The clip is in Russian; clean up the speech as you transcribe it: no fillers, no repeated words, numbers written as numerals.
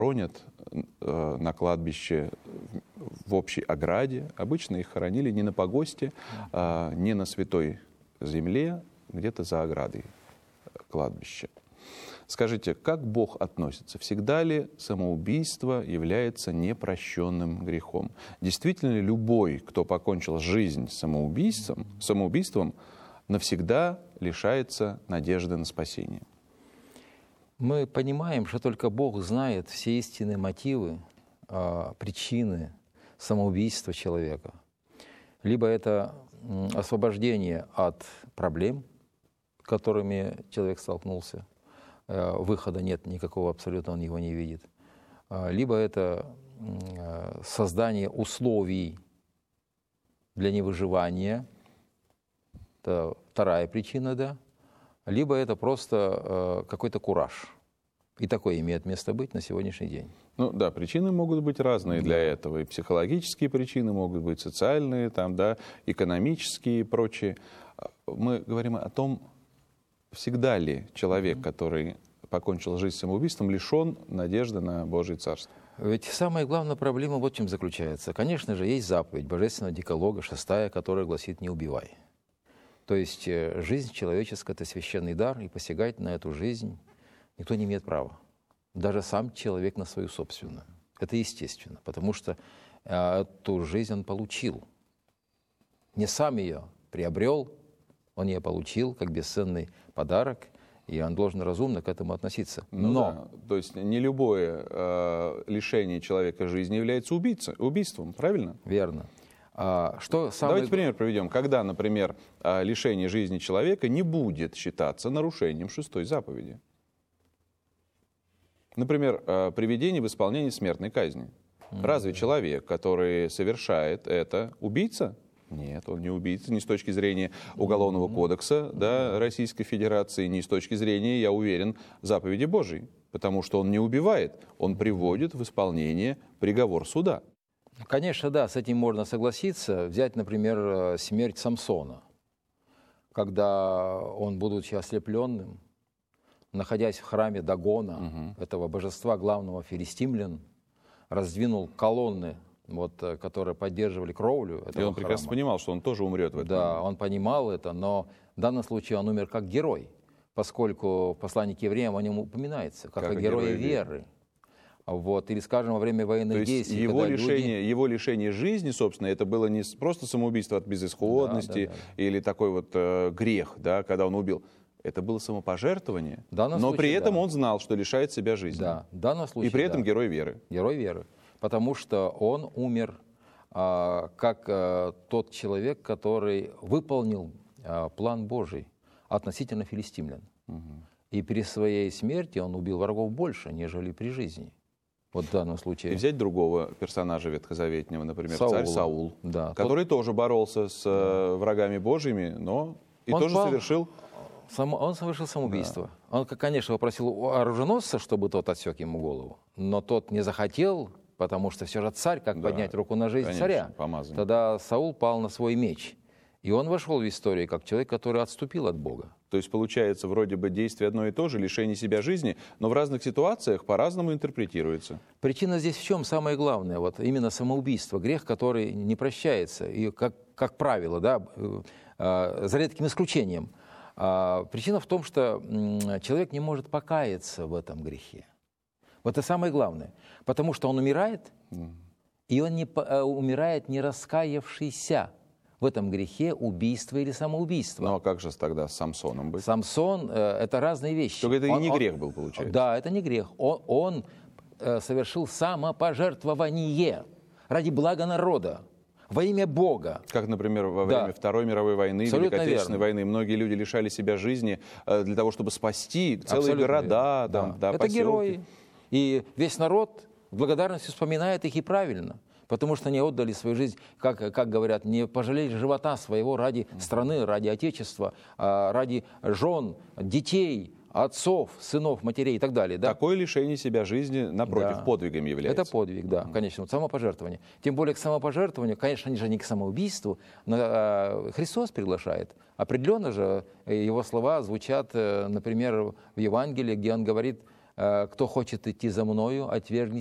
хоронят на кладбище в общей ограде. Обычно их хоронили не на погосте, не на святой земле, где-то за оградой кладбища. Скажите, как Бог относится? Всегда ли самоубийство является непрощенным грехом? Действительно ли любой, кто покончил жизнь самоубийством, навсегда лишается надежды на спасение? Мы понимаем, что только Бог знает все истинные мотивы, причины самоубийства человека. Либо это освобождение от проблем, с которыми человек столкнулся, выхода нет никакого, абсолютно он его не видит. Либо это создание условий для невыживания, это вторая причина, да. Либо это просто какой-то кураж. И такое имеет место быть на сегодняшний день. Ну да, причины могут быть разные для этого. И психологические причины могут быть, социальные, там, да, экономические и прочие. Мы говорим о том, всегда ли человек, который покончил жизнь самоубийством, лишен надежды на Божие Царство? Ведь самая главная проблема вот в чем заключается. Конечно же, есть заповедь Божественного Декалога, 6, которая гласит «не убивай». То есть жизнь человеческая – это священный дар, и посягать на эту жизнь никто не имеет права. Даже сам человек на свою собственную. Это естественно, потому что эту жизнь он получил. Не сам ее приобрел, он ее получил как бесценный подарок, и он должен разумно к этому относиться. Но то есть не любое лишение человека жизни является убийством, правильно? Верно. Давайте пример приведем. Когда, например, лишение жизни человека не будет считаться нарушением 6 заповеди. Например, приведение в исполнение смертной казни. Разве человек, который совершает это, убийца? Нет, он не убийца, ни с точки зрения Уголовного кодекса, да, Российской Федерации, ни с точки зрения, я уверен, заповеди Божьей. Потому что он не убивает, он приводит в исполнение приговор суда. Конечно, да, с этим можно согласиться. Взять, например, смерть Самсона, когда он, будучи ослепленным, находясь в храме Дагона, этого божества главного филистимлян, раздвинул колонны, которые поддерживали кровлю этого храма. И он прекрасно понимал, что он тоже умрет в этом. Да, он понимал это, но в данном случае он умер как герой, поскольку в послании к евреям о нем упоминается, как о герое веры. Или, скажем, во время военных действий. Его лишение жизни, собственно, это было не просто самоубийство от безысходности или такой грех, да, когда он убил. Это было самопожертвование, но при этом он знал, что лишает себя жизни. Да, в данном случае, и при этом герой веры. Герой веры, потому что он умер как тот человек, который выполнил план Божий относительно филистимлян. И при своей смерти он убил врагов больше, нежели при жизни. Вот в данном случае. И взять другого персонажа ветхозаветнего, например, царь Саул, который тоже боролся с врагами Божьими, но тоже совершил... Он совершил самоубийство. Да. Он, конечно, попросил оруженосца, чтобы тот отсек ему голову, но тот не захотел, потому что все же царь, как поднять руку на жизнь царя. Помазанник. Тогда Саул пал на свой меч. И он вошел в историю как человек, который отступил от Бога. То есть, получается, вроде бы действие одно и то же, лишение себя жизни, но в разных ситуациях по-разному интерпретируется. Причина здесь в чем? Самое главное, именно самоубийство, грех, который не прощается. И, как правило, за редким исключением, причина в том, что человек не может покаяться в этом грехе. Вот это самое главное. Потому что он умирает, и он умирает не раскаявшийся в этом грехе убийства или самоубийства. Ну а как же тогда с Самсоном быть? Самсон – это разные вещи. Только это и не грех был, получается. Да, это не грех. Он совершил самопожертвование ради блага народа. Во имя Бога. Как, например, во время Второй мировой войны, абсолютно Великой Отечественной войны, многие люди лишали себя жизни для того, чтобы спасти целые города, это поселки. Герои. И весь народ в благодарности вспоминает их и правильно. Потому что они отдали свою жизнь, как говорят, не пожалели живота своего ради страны, ради Отечества, ради жен, детей, отцов, сынов, матерей и так далее. Да? Такое лишение себя жизни, напротив, подвигом является. Это подвиг, да, конечно, самопожертвование. Тем более к самопожертвованию, конечно же, не к самоубийству, но Христос приглашает. Определенно же его слова звучат, например, в Евангелии, где он говорит: кто хочет идти за мною, отвергни